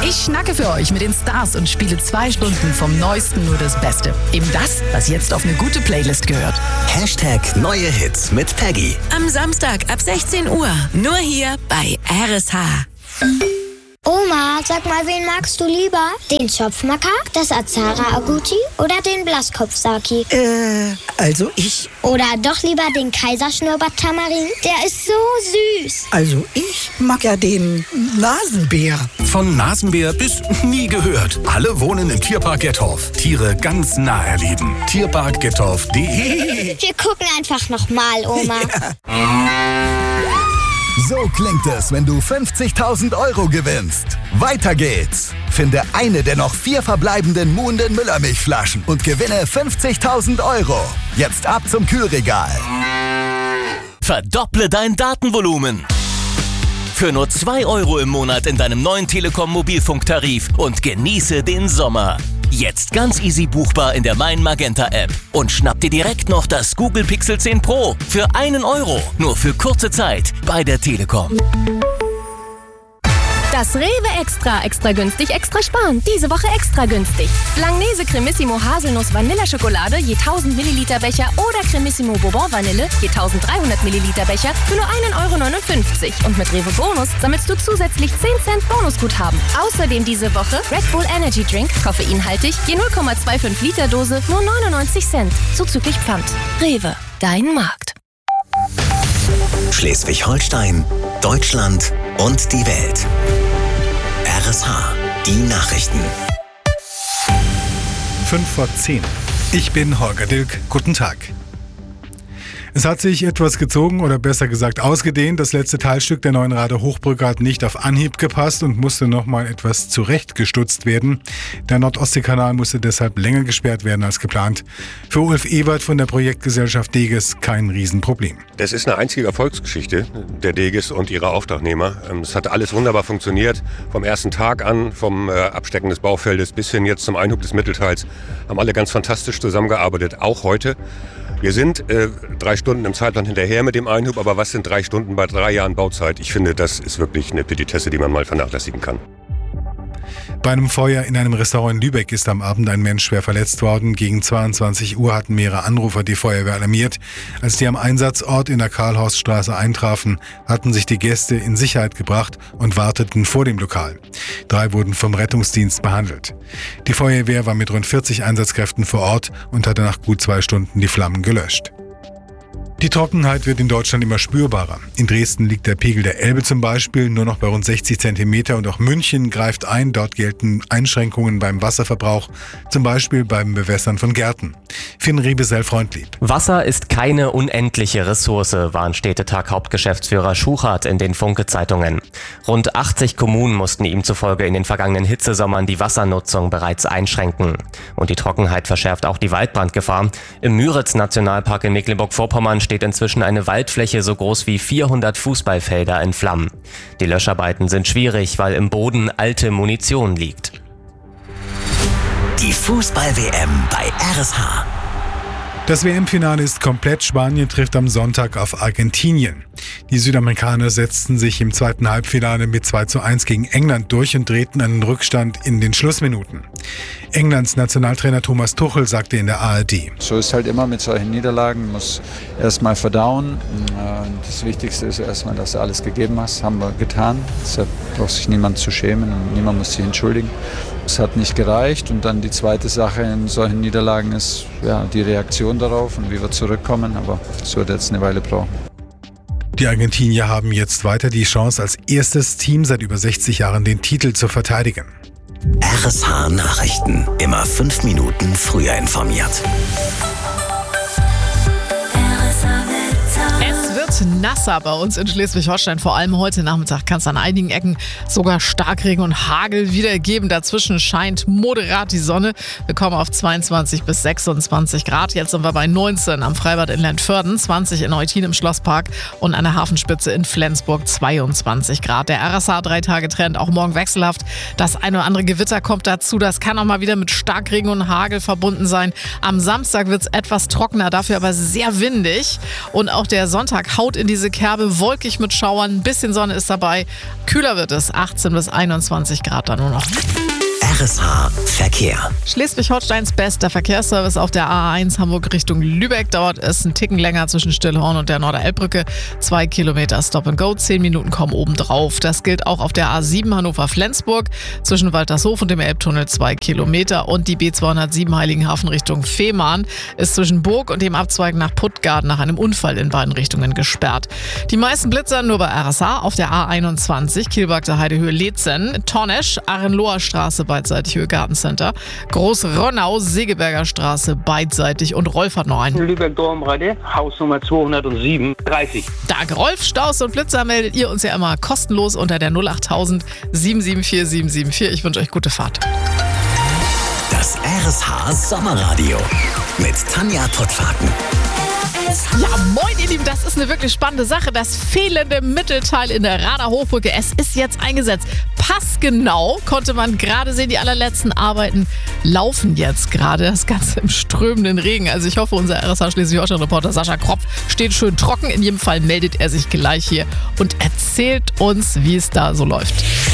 Ich schnacke für euch mit den Stars und spiele 2 Stunden vom Neuesten nur das Beste. Eben das, was jetzt auf eine gute Playlist gehört. #Neue Hits mit Peggy. Am Samstag ab 16 Uhr. Nur hier bei RSH. Oma, sag mal, wen magst du lieber? Den Zopfmakak, das Azara Agouti oder den Blaskopf-Saki? Also ich... Oder doch lieber den Kaiserschnurrbart-Tamarin? Der ist so süß. Also ich mag ja den Nasenbär. Von Nasenbär bis nie gehört. Alle wohnen im Tierpark Gettorf. Tiere ganz nah erleben. Tierparkgettorf.de. Wir gucken einfach nochmal, Oma. So klingt es, wenn du 50.000 € gewinnst. Weiter geht's. Finde eine der noch 4 verbleibenden Muhnden Müllermilchflaschen und gewinne 50.000 €. Jetzt ab zum Kühlregal. Verdopple dein Datenvolumen. Für nur 2 € im Monat in deinem neuen Telekom Mobilfunktarif und genieße den Sommer. Jetzt ganz easy buchbar in der Mein Magenta App. Und schnapp dir direkt noch das Google Pixel 10 Pro für 1 €. Nur für kurze Zeit bei der Telekom. Das Rewe extra günstig, extra sparen. Diese Woche extra günstig. Langnese Cremissimo Haselnuss Vanilleschokolade je 1000 Milliliter Becher oder Cremissimo Bourbon Vanille je 1300 Milliliter Becher für nur 1,59 €. Und mit Rewe Bonus sammelst du zusätzlich 10 Cent Bonusguthaben. Außerdem diese Woche Red Bull Energy Drink, koffeinhaltig, je 0,25 Liter Dose, nur 99 Cent. Zuzüglich Pfand. Rewe, dein Markt. Schleswig-Holstein, Deutschland und die Welt. RSH, die Nachrichten. 5:10. Ich bin Holger Dilk. Guten Tag. Es hat sich etwas gezogen oder besser gesagt ausgedehnt. Das letzte Teilstück der neuen Rader Hochbrücke hat nicht auf Anhieb gepasst und musste nochmal etwas zurechtgestutzt werden. Der Nordostseekanal musste deshalb länger gesperrt werden als geplant. Für Ulf Ewert von der Projektgesellschaft Deges kein Riesenproblem. Das ist eine einzige Erfolgsgeschichte der Deges und ihrer Auftragnehmer. Es hat alles wunderbar funktioniert. Vom ersten Tag an, vom Abstecken des Baufeldes bis hin jetzt zum Einhub des Mittelteils, haben alle ganz fantastisch zusammengearbeitet, auch heute. Wir sind 3 Stunden im Zeitplan hinterher mit dem Einhub, aber was sind 3 Stunden bei 3 Jahren Bauzeit? Ich finde, das ist wirklich eine Petitesse, die man mal vernachlässigen kann. Bei einem Feuer in einem Restaurant in Lübeck ist am Abend ein Mensch schwer verletzt worden. Gegen 22 Uhr hatten mehrere Anrufer die Feuerwehr alarmiert. Als die am Einsatzort in der Karlhorststraße eintrafen, hatten sich die Gäste in Sicherheit gebracht und warteten vor dem Lokal. 3 wurden vom Rettungsdienst behandelt. Die Feuerwehr war mit rund 40 Einsatzkräften vor Ort und hatte nach gut 2 Stunden die Flammen gelöscht. Die Trockenheit wird in Deutschland immer spürbarer. In Dresden liegt der Pegel der Elbe zum Beispiel nur noch bei rund 60 Zentimeter und auch München greift ein. Dort gelten Einschränkungen beim Wasserverbrauch, zum Beispiel beim Bewässern von Gärten. Finn Riebesell-Freundlieb. Wasser ist keine unendliche Ressource, warnt Städtetag-Hauptgeschäftsführer Schuchart in den Funke-Zeitungen. Rund 80 Kommunen mussten ihm zufolge in den vergangenen Hitzesommern die Wassernutzung bereits einschränken. Und die Trockenheit verschärft auch die Waldbrandgefahr. Im Müritz-Nationalpark in Mecklenburg-Vorpommern steht inzwischen eine Waldfläche so groß wie 400 Fußballfelder in Flammen. Die Löscharbeiten sind schwierig, weil im Boden alte Munition liegt. Die Fußball-WM bei RSH. Das WM-Finale ist komplett. Spanien trifft am Sonntag auf Argentinien. Die Südamerikaner setzten sich im zweiten Halbfinale mit 2:1 gegen England durch und drehten einen Rückstand in den Schlussminuten. Englands Nationaltrainer Thomas Tuchel sagte in der ARD: So ist halt immer mit solchen Niederlagen, man muss erstmal verdauen. Das Wichtigste ist erstmal, dass du alles gegeben hast, haben wir getan. Deshalb braucht sich niemand zu schämen und niemand muss sich entschuldigen. Es hat nicht gereicht und dann die zweite Sache in solchen Niederlagen ist die Reaktion darauf und wie wir zurückkommen, aber es wird jetzt eine Weile brauchen. Die Argentinier haben jetzt weiter die Chance, als erstes Team seit über 60 Jahren den Titel zu verteidigen. RSH Nachrichten. Immer 5 Minuten früher informiert. Nasser bei uns in Schleswig-Holstein. Vor allem heute Nachmittag kann es an einigen Ecken sogar Starkregen und Hagel wieder geben. Dazwischen scheint moderat die Sonne. Wir kommen auf 22 bis 26 Grad. Jetzt sind wir bei 19 am Freibad in Lentförden, 20 in Eutin im Schlosspark und an der Hafenspitze in Flensburg 22 Grad. Der RSH 3-Tage-Trend auch morgen wechselhaft. Das eine oder andere Gewitter kommt dazu. Das kann auch mal wieder mit Starkregen und Hagel verbunden sein. Am Samstag wird es etwas trockener, dafür aber sehr windig. Und auch der Sonntag haut haut in diese Kerbe, wolkig mit Schauern, ein bisschen Sonne ist dabei. Kühler wird es, 18 bis 21 Grad dann nur noch. RSH Verkehr. Schleswig-Holsteins bester Verkehrsservice auf der A1 Hamburg Richtung Lübeck. Dauert es einen Ticken länger zwischen Stillhorn und der Norderelbbrücke. 2 Kilometer Stop and Go, 10 Minuten kommen obendrauf. Das gilt auch auf der A7 Hannover-Flensburg. Zwischen Waltershof und dem Elbtunnel 2 Kilometer. Und die B207 Heiligenhafen Richtung Fehmarn ist zwischen Burg und dem Abzweig nach Puttgarden nach einem Unfall in beiden Richtungen gesperrt. Die meisten Blitzer nur bei RSH auf der A21 Kielwagter Heidehöhe Leetzen, Tornesch, Arenloher Straße beidseitig Höhe Gartencenter, Großronnau, Segeberger Straße beidseitig und Rolf hat noch einen. Lübeck-Dormrade, Hausnummer 207 30. Dank Rolf, Staus und Blitzer meldet ihr uns ja immer kostenlos unter der 08000 774 774. Ich wünsche euch gute Fahrt. Das RSH Sommerradio mit Tanja Tottfaken. Ja, moin ihr Lieben, das ist eine wirklich spannende Sache. Das fehlende Mittelteil in der Rader Hochbrücke, es ist jetzt eingesetzt. Passgenau konnte man gerade sehen, die allerletzten Arbeiten laufen jetzt gerade. Das Ganze im strömenden Regen. Also ich hoffe, unser RSH Schleswig-Holstein-Reporter Sascha Kropf steht schön trocken. In jedem Fall meldet er sich gleich hier und erzählt uns, wie es da so läuft.